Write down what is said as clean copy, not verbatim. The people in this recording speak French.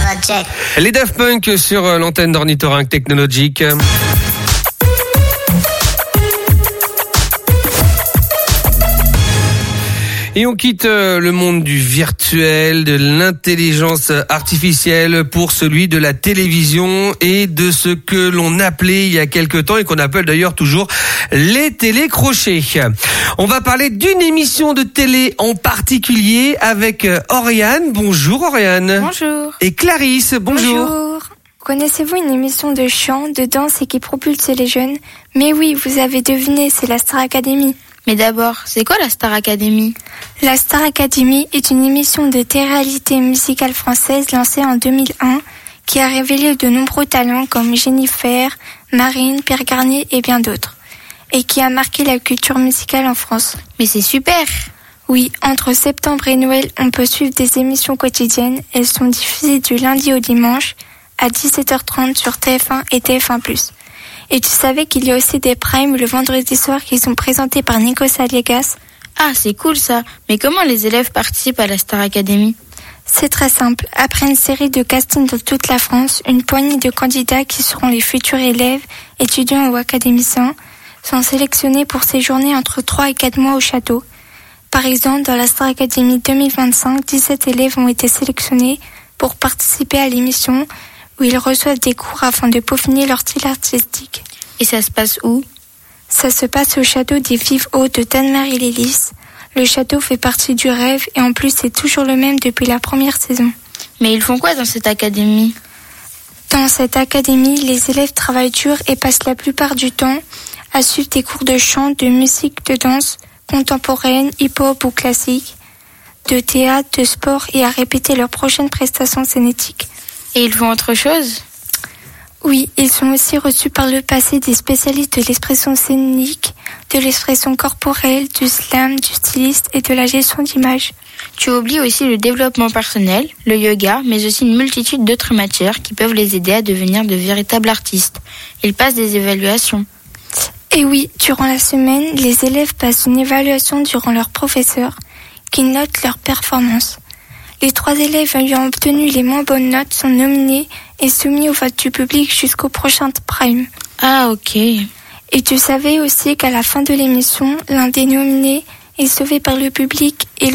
Project. Les Daft Punk sur l'antenne d'Ornithorynque Technologique. Et on quitte le monde du virtuel, de l'intelligence artificielle pour celui de la télévision et de ce que l'on appelait il y a quelque temps et qu'on appelle d'ailleurs toujours les télécrochets. On va parler d'une émission de télé en particulier avec Oriane. Bonjour Oriane. Bonjour. Et Clarisse, bonjour. Bonjour. Connaissez-vous une émission de chant, de danse et qui propulse les jeunes ? Mais oui, vous avez deviné, c'est la Star Academy. Mais d'abord, c'est quoi la Star Academy ? La Star Academy est une émission de télé-réalité musicale française lancée en 2001 qui a révélé de nombreux talents comme Jennifer, Marine, Pierre Garnier et bien d'autres. Et qui a marqué la culture musicale en France. Mais c'est super ! Oui, entre septembre et Noël, on peut suivre des émissions quotidiennes. Elles sont diffusées du lundi au dimanche à 17h30 sur TF1 et TF1+. Et tu savais qu'il y a aussi des primes le vendredi soir qui sont présentés par Nico Saliagas ? Ah, c'est cool ça. Mais comment les élèves participent à la Star Academy ? C'est très simple. Après une série de castings dans toute la France, une poignée de candidats qui seront les futurs élèves, étudiants ou académiciens, sont sélectionnés pour séjourner entre 3 et 4 mois au château. Par exemple, dans la Star Academy 2025, 17 élèves ont été sélectionnés pour participer à l'émission où ils reçoivent des cours afin de peaufiner leur style artistique. Et ça se passe où ? Ça se passe au château des Vives Hauts de Danemarie-les-Lys. Le château fait partie du rêve et en plus c'est toujours le même depuis la première saison. Mais ils font quoi dans cette académie ? Dans cette académie, les élèves travaillent dur et passent la plupart du temps à suivre des cours de chant, de musique, de danse contemporaine, hip-hop ou classique, de théâtre, de sport et à répéter leurs prochaines prestations scéniques. Et ils font autre chose ? Oui, ils sont aussi reçus par le passé des spécialistes de l'expression scénique, de l'expression corporelle, du slam, du styliste et de la gestion d'image. Tu oublies aussi le développement personnel, le yoga, mais aussi une multitude d'autres matières qui peuvent les aider à devenir de véritables artistes. Ils passent des évaluations. Et oui, durant la semaine, les élèves passent une évaluation durant leur professeur qui note leur performance. Les 3 élèves ayant obtenu les moins bonnes notes sont nominés et soumis au vote du public jusqu'au prochain prime. Ah, ok. Et tu savais aussi qu'à la fin de l'émission, l'un des nominés est sauvé par le public et